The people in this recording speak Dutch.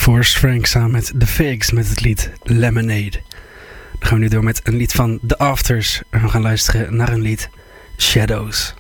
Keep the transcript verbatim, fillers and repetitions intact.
Forrest Frank samen met The Figs met het lied Lemonade. Dan gaan we nu door met een lied van The Afters. En we gaan luisteren naar een lied Shadows.